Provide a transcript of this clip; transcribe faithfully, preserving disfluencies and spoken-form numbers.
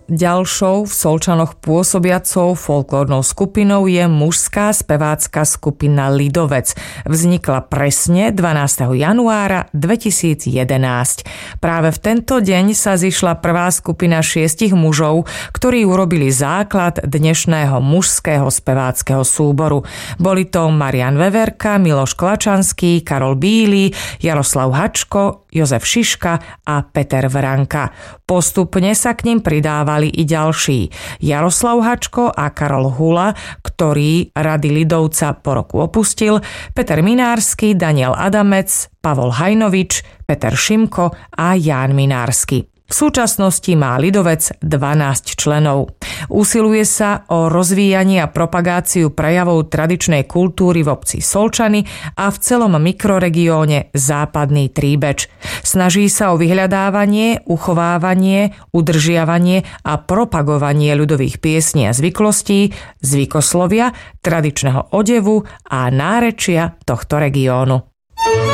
Ďalšou v Solčanoch pôsobiacou folklórnou skupinou je mužská spevácka skupina Lidovec. Vznikla presne dvanásteho januára dvetisícjedenásť. Práve v tento deň sa zišla prvá skupina šiestich mužov, ktorí urobili základ dnešného mužského speváckeho súboru. Boli to Marian Veverka, Miloš Klačanský, Karol Bílý, Jaroslav Hačko, Jozef Šiška a Peter Vranka. Postupne sa k nim pridávali i ďalší. Jaroslav Hačko a Karol Hula, ktorý Rady Lidovca po roku opustil, Peter Minársky, Daniel Adamec, Pavol Hajnovič, Peter Šimko a Ján Minársky. V súčasnosti má Lidovec dvanásť členov. Usiluje sa o rozvíjanie a propagáciu prejavov tradičnej kultúry v obci Solčany a v celom mikroregióne Západný Tríbeč. Snaží sa o vyhľadávanie, uchovávanie, udržiavanie a propagovanie ľudových piesní a zvyklostí, zvykoslovia, tradičného odevu a nárečia tohto regiónu.